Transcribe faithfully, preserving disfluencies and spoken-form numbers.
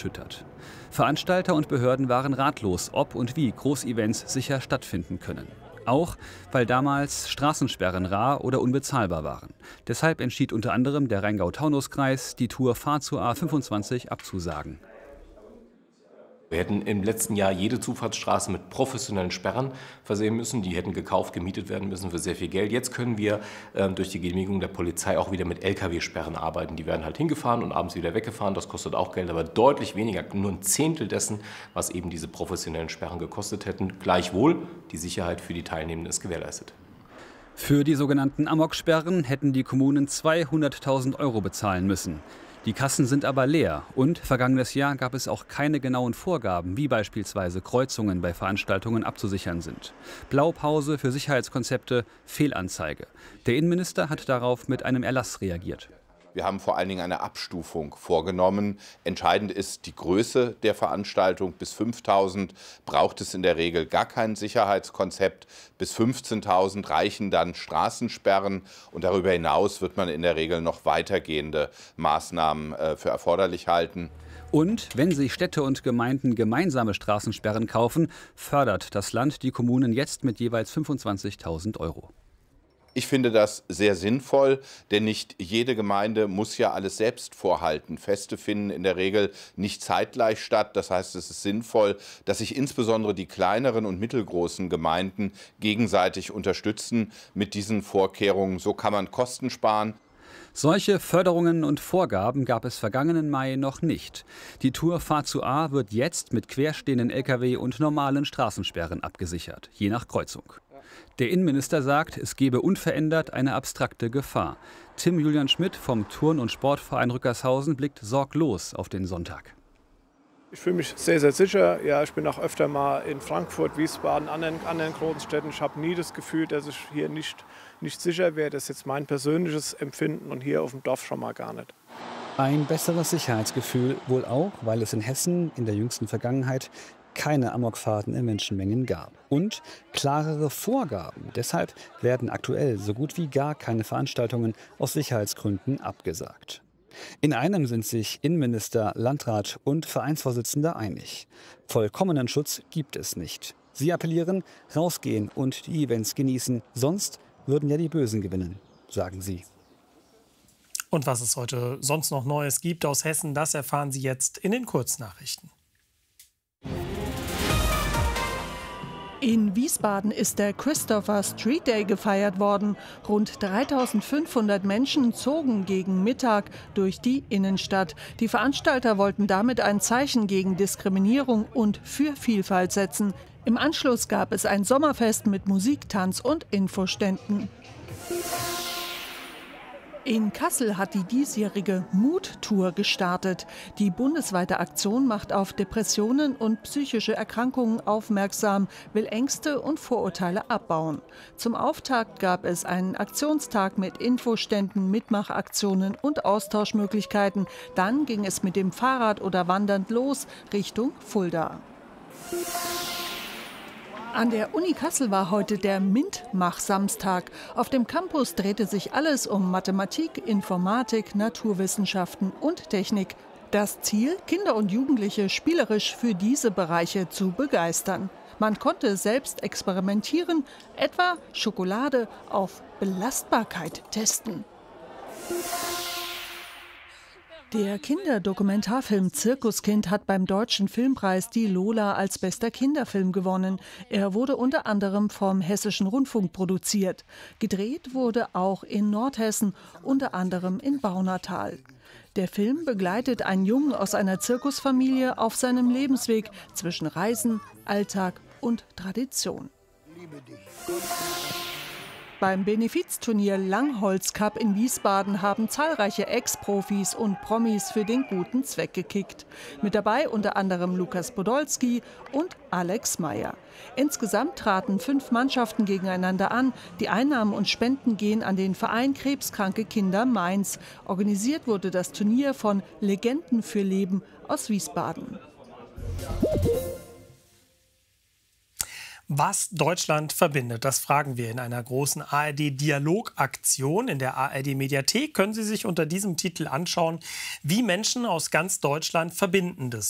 erschüttert. Veranstalter und Behörden waren ratlos, ob und wie Großevents sicher stattfinden können. Auch, weil damals Straßensperren rar oder unbezahlbar waren. Deshalb entschied unter anderem der Rheingau-Taunus-Kreis, die Tour Fahr zur A fünfundzwanzig abzusagen. Wir hätten im letzten Jahr jede Zufahrtsstraße mit professionellen Sperren versehen müssen. Die hätten gekauft, gemietet werden müssen für sehr viel Geld. Jetzt können wir äh, durch die Genehmigung der Polizei auch wieder mit L K W-Sperren arbeiten. Die werden halt hingefahren und abends wieder weggefahren. Das kostet auch Geld, aber deutlich weniger, nur ein Zehntel dessen, was eben diese professionellen Sperren gekostet hätten. Gleichwohl, die Sicherheit für die Teilnehmenden ist gewährleistet. Für die sogenannten Amok-Sperren hätten die Kommunen zweihunderttausend Euro bezahlen müssen. Die Kassen sind aber leer und vergangenes Jahr gab es auch keine genauen Vorgaben, wie beispielsweise Kreuzungen bei Veranstaltungen abzusichern sind. Blaupause für Sicherheitskonzepte, Fehlanzeige. Der Innenminister hat darauf mit einem Erlass reagiert. Wir haben vor allen Dingen eine Abstufung vorgenommen. Entscheidend ist die Größe der Veranstaltung. Bis fünftausend braucht es in der Regel gar kein Sicherheitskonzept. Bis fünfzehntausend reichen dann Straßensperren. Und darüber hinaus wird man in der Regel noch weitergehende Maßnahmen äh, für erforderlich halten. Und wenn sich Städte und Gemeinden gemeinsame Straßensperren kaufen, fördert das Land die Kommunen jetzt mit jeweils fünfundzwanzigtausend Euro. Ich finde das sehr sinnvoll, denn nicht jede Gemeinde muss ja alles selbst vorhalten. Feste finden in der Regel nicht zeitgleich statt. Das heißt, es ist sinnvoll, dass sich insbesondere die kleineren und mittelgroßen Gemeinden gegenseitig unterstützen mit diesen Vorkehrungen. So kann man Kosten sparen. Solche Förderungen und Vorgaben gab es vergangenen Mai noch nicht. Die Tour Fahr zur A wird jetzt mit querstehenden L K W und normalen Straßensperren abgesichert, je nach Kreuzung. Der Innenminister sagt, es gebe unverändert eine abstrakte Gefahr. Tim Julian Schmidt vom Turn- und Sportverein Rückershausen blickt sorglos auf den Sonntag. Ich fühle mich sehr, sehr sicher. Ja, ich bin auch öfter mal in Frankfurt, Wiesbaden, anderen, anderen großen Städten. Ich habe nie das Gefühl, dass ich hier nicht, nicht sicher wäre. Das ist jetzt mein persönliches Empfinden und hier auf dem Dorf schon mal gar nicht. Ein besseres Sicherheitsgefühl wohl auch, weil es in Hessen in der jüngsten Vergangenheit keine Amokfahrten in Menschenmengen gab. Und klarere Vorgaben. Deshalb werden aktuell so gut wie gar keine Veranstaltungen aus Sicherheitsgründen abgesagt. In einem sind sich Innenminister, Landrat und Vereinsvorsitzender einig. Vollkommenen Schutz gibt es nicht. Sie appellieren, rausgehen und die Events genießen. Sonst würden ja die Bösen gewinnen, sagen sie. Und was es heute sonst noch Neues gibt aus Hessen, das erfahren Sie jetzt in den Kurznachrichten. In Wiesbaden ist der Christopher Street Day gefeiert worden. Rund dreitausendfünfhundert Menschen zogen gegen Mittag durch die Innenstadt. Die Veranstalter wollten damit ein Zeichen gegen Diskriminierung und für Vielfalt setzen. Im Anschluss gab es ein Sommerfest mit Musik, Tanz und Infoständen. In Kassel hat die diesjährige Mut-Tour gestartet. Die bundesweite Aktion macht auf Depressionen und psychische Erkrankungen aufmerksam, will Ängste und Vorurteile abbauen. Zum Auftakt gab es einen Aktionstag mit Infoständen, Mitmachaktionen und Austauschmöglichkeiten. Dann ging es mit dem Fahrrad oder wandernd los Richtung Fulda. An der Uni Kassel war heute der MINT-Mach-Samstag. Auf dem Campus drehte sich alles um Mathematik, Informatik, Naturwissenschaften und Technik. Das Ziel, Kinder und Jugendliche spielerisch für diese Bereiche zu begeistern. Man konnte selbst experimentieren, etwa Schokolade auf Belastbarkeit testen. Der Kinderdokumentarfilm Zirkuskind hat beim Deutschen Filmpreis die Lola als bester Kinderfilm gewonnen. Er wurde unter anderem vom Hessischen Rundfunk produziert. Gedreht wurde auch in Nordhessen, unter anderem in Baunatal. Der Film begleitet einen Jungen aus einer Zirkusfamilie auf seinem Lebensweg zwischen Reisen, Alltag und Tradition. Liebe dich. Beim Benefizturnier Langholz Cup in Wiesbaden haben zahlreiche Ex-Profis und Promis für den guten Zweck gekickt. Mit dabei unter anderem Lukas Podolski und Alex Meyer. Insgesamt traten fünf Mannschaften gegeneinander an. Die Einnahmen und Spenden gehen an den Verein Krebskranke Kinder Mainz. Organisiert wurde das Turnier von Legenden für Leben aus Wiesbaden. Was Deutschland verbindet, das fragen wir in einer großen A R D-Dialogaktion. In der A R D-Mediathek können Sie sich unter diesem Titel anschauen, wie Menschen aus ganz Deutschland Verbindendes